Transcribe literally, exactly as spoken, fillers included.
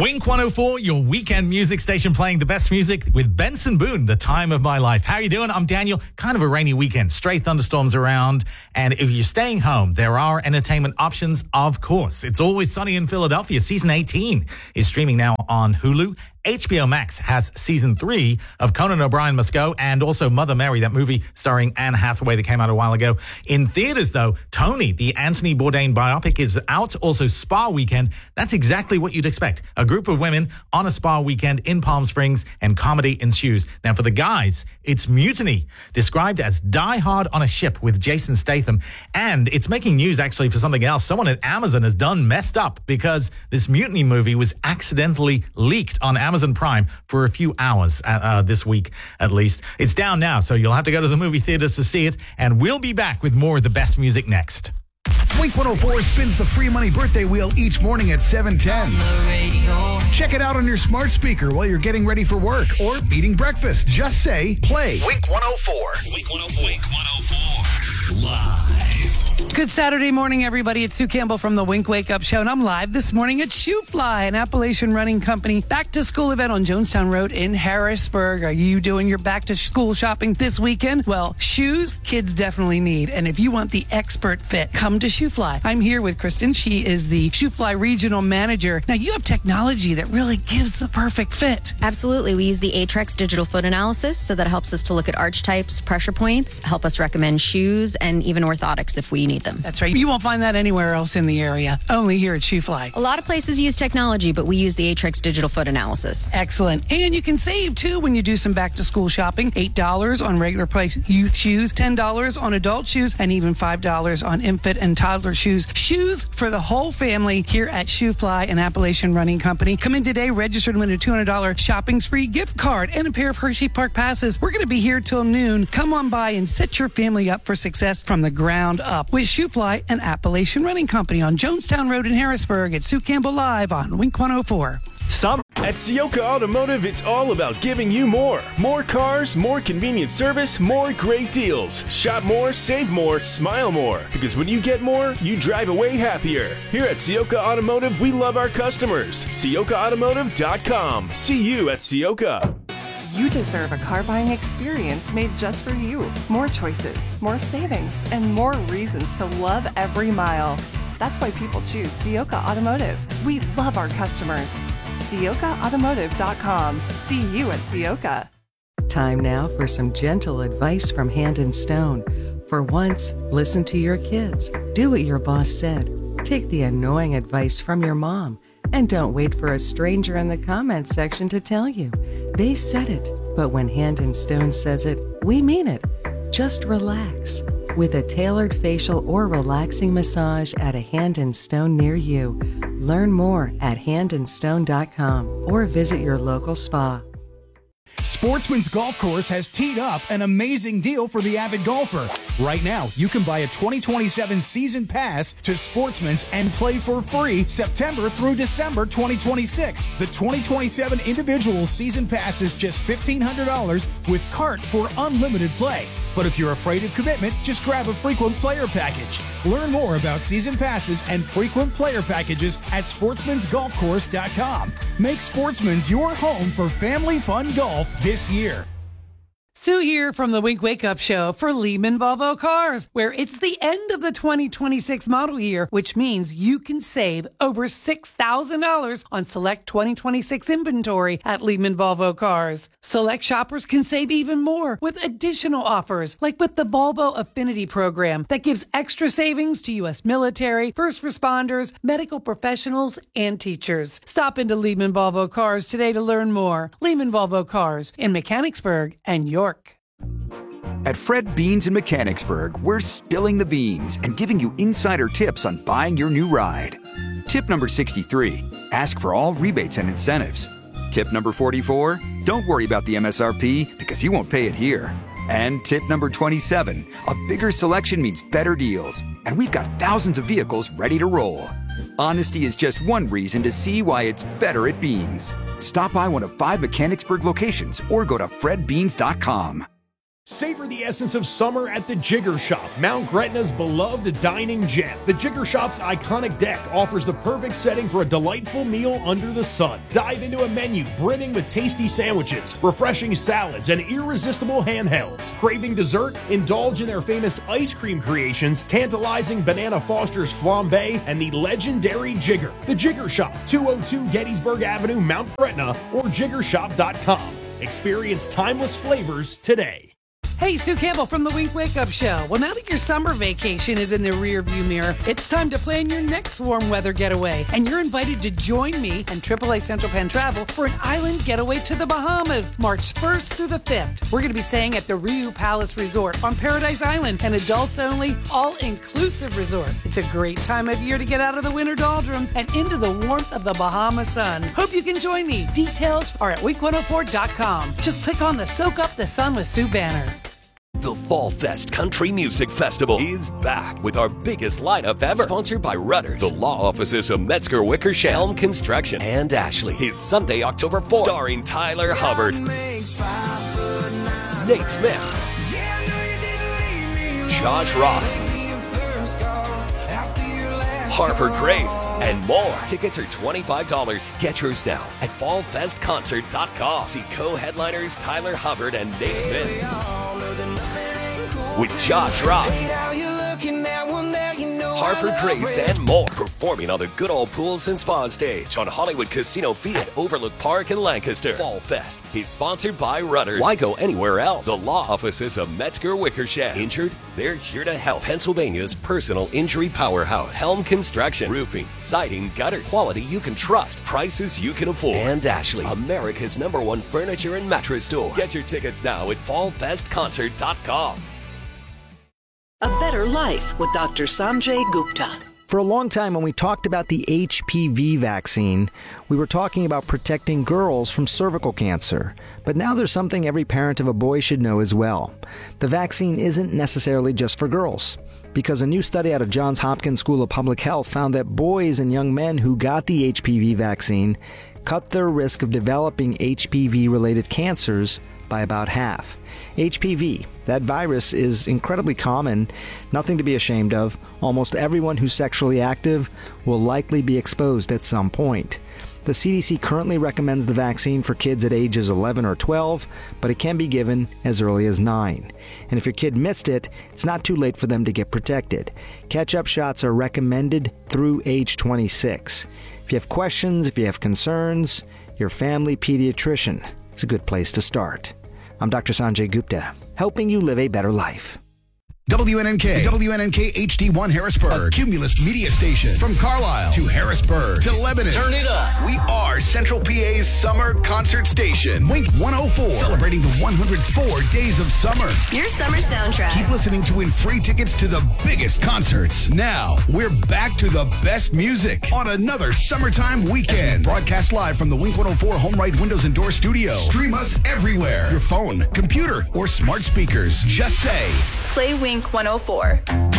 Wink one oh four, your weekend music station playing the best music with Benson Boone, The Time of My Life. How are you doing? I'm Daniel. Kind of a rainy weekend. Stray thunderstorms around. And if you're staying home, there are entertainment options, of course. It's Always Sunny in Philadelphia. Season eighteen is streaming now on Hulu. H B O Max has season three of Conan O'Brien Must Go, and also Mother Mary, that movie starring Anne Hathaway that came out a while ago. In theaters, though, Tony, the Anthony Bourdain biopic, is out. Also, Spa Weekend. That's exactly what you'd expect. A group of women on a spa weekend in Palm Springs, and comedy ensues. Now, for the guys, it's Mutiny, described as Die Hard on a Ship with Jason Statham. And it's making news, actually, for something else. Someone at Amazon has done messed up because this Mutiny movie was accidentally leaked on Amazon. Amazon Prime for a few hours uh, uh, this week, at least. It's down now, so you'll have to go to the movie theaters to see it, and we'll be back with more of the best music next. Wink one oh four spins the free money birthday wheel each morning at seven ten. Check it out on your smart speaker while you're getting ready for work or eating breakfast. Just say, play Wink one oh four. Wink one oh four. Wink one oh four. Live. Good Saturday morning, everybody. It's Sue Campbell from the Wink Wake Up Show, and I'm live this morning at Shoe Fly, an Appalachian running company back-to-school event on Jonestown Road in Harrisburg. Are you doing your back-to-school shopping this weekend? Well, shoes kids definitely need, and if you want the expert fit, come to Shoe Fly. I'm here with Kristen. She is the Shoe Fly regional manager. Now, you have technology that really gives the perfect fit. Absolutely. We use the Aetrex digital foot analysis, so that helps us to look at arch types, pressure points, help us recommend shoes, and even orthotics if we need them. That's right. You won't find that anywhere else in the area. Only here at Shoe Fly. A lot of places use technology, but we use the Aetrex digital foot analysis. Excellent. And you can save, too, when you do some back-to-school shopping. eight dollars on regular price youth shoes, ten dollars on adult shoes, and even five dollars on infant and toddler shoes. Shoes for the whole family here at Shoe Fly, an Appalachian running company. Come in today, register to win a two hundred dollars shopping spree gift card and a pair of Hershey Park passes. We're going to be here till noon. Come on by and set your family up for success from the ground up with Shoe Fly, an Appalachian running company on Jonestown Road in Harrisburg. At Sue Campbell Live on Wink one oh four. Some at Ciocca Automotive, it's all about giving you more. More cars, more convenient service, more great deals. Shop more, save more, smile more. Because when you get more, you drive away happier. Here at Ciocca Automotive, we love our customers. Ciocca Automotive dot com. See you at Ciocca. You deserve a car buying experience made just for you. More choices, more savings, and more reasons to love every mile. That's why people choose Ciocca Automotive. We love our customers. Ciocca Automotive dot com. See you at Ciocca. Time now for some gentle advice from Hand and Stone. For once, listen to your kids. Do what your boss said. Take the annoying advice from your mom. And don't wait for a stranger in the comments section to tell you. They said it, but when Hand and Stone says it, we mean it. Just relax. With a tailored facial or relaxing massage at a Hand and Stone near you. Learn more at hand and stone dot com or visit your local spa. Sportsman's Golf Course has teed up an amazing deal for the avid golfer. Right now, you can buy a twenty twenty-seven season pass to Sportsman's and play for free September through December twenty twenty-six. The twenty twenty-seven individual season pass is just fifteen hundred dollars with cart for unlimited play. But if you're afraid of commitment, just grab a frequent player package. Learn more about season passes and frequent player packages at sportsmans golf course dot com. Make Sportsman's your home for family fun golf this year. Sue here from the Wink Wake Up Show for Lehman Volvo Cars, where it's the end of the twenty twenty-six model year, which means you can save over six thousand dollars on select twenty twenty-six inventory at Lehman Volvo Cars. Select shoppers can save even more with additional offers, like with the Volvo Affinity Program that gives extra savings to U S military, first responders, medical professionals, and teachers. Stop into Lehman Volvo Cars today to learn more. Lehman Volvo Cars in Mechanicsburg and York. At Fred Beans in Mechanicsburg, we're spilling the beans and giving you insider tips on buying your new ride. Tip number sixty-three, ask for all rebates and incentives. Tip number forty-four, don't worry about the M S R P because you won't pay it here. And tip number twenty-seven, a bigger selection means better deals. And we've got thousands of vehicles ready to roll. Honesty is just one reason to see why it's better at Beans. Stop by one of five Mechanicsburg locations or go to fred beans dot com. Savor the essence of summer at the Jigger Shop, Mount Gretna's beloved dining gem. The Jigger Shop's iconic deck offers the perfect setting for a delightful meal under the sun. Dive into a menu brimming with tasty sandwiches, refreshing salads, and irresistible handhelds. Craving dessert? Indulge in their famous ice cream creations, tantalizing Banana Foster's flambe, and the legendary Jigger. The Jigger Shop, two oh two Gettysburg Avenue, Mount Gretna, or jigger shop dot com. Experience timeless flavors today. Hey, Sue Campbell from the Wink Wake Up Show. Well, now that your summer vacation is in the rearview mirror, it's time to plan your next warm weather getaway. And you're invited to join me and triple A Central Penn Travel for an island getaway to the Bahamas, March first through the fifth. We're going to be staying at the Riu Palace Resort on Paradise Island, an adults-only, all-inclusive resort. It's a great time of year to get out of the winter doldrums and into the warmth of the Bahama sun. Hope you can join me. Details are at wink one oh four dot com. Just click on the Soak Up the Sun with Sue banner. The Fall Fest Country Music Festival is back with our biggest lineup ever. Sponsored by Rudders, the law offices of Metzger Wickersham, Helm Construction, and Ashley. Is Sunday, October fourth. Starring Tyler Hubbard, Nate Smith, Josh Ross, Harper Grace, and more. Tickets are twenty-five dollars. Get yours now at fall fest concert dot com. See co-headliners Tyler Hubbard and Nate Smith with Josh Ross, Harper Grace, and more. Performing on the Good Old Pools and Spa stage on Hollywood Casino Field at Overlook Park in Lancaster. Fall Fest is sponsored by Rudders. Why go anywhere else? The law offices of Metzger Wickersham. Injured? They're here to help. Pennsylvania's personal injury powerhouse. Helm Construction. Roofing, siding, gutters. Quality you can trust. Prices you can afford. And Ashley, America's number one furniture and mattress store. Get your tickets now at fall fest concert dot com. A Better Life with Doctor Sanjay Gupta. For a long time, when we talked about the H P V vaccine, we were talking about protecting girls from cervical cancer. But now there's something every parent of a boy should know as well. The vaccine isn't necessarily just for girls, because a new study out of Johns Hopkins School of Public Health found that boys and young men who got the H P V vaccine cut their risk of developing H P V-related cancers by about half. H P V, that virus, is incredibly common, nothing to be ashamed of. Almost everyone who's sexually active will likely be exposed at some point. The C D C currently recommends the vaccine for kids at ages eleven or twelve, but it can be given as early as nine. And if your kid missed it, it's not too late for them to get protected. Catch-up shots are recommended through age twenty-six. If you have questions, if you have concerns, your family pediatrician is a good place to start. I'm Doctor Sanjay Gupta, helping you live a better life. W N N K, W N N K H D one Harrisburg, a Cumulus media station. From Carlisle to Harrisburg to Lebanon. Turn it up. We are Central P A's summer concert station. Wink one oh four, celebrating the one hundred four days of summer. Your summer soundtrack. Keep listening to win free tickets to the biggest concerts. Now, we're back to the best music on another summertime weekend. Broadcast live from the Wink one oh four Home Right Windows and Door studio. Stream us everywhere. Your phone, computer, or smart speakers. Just say, play Wink one oh four.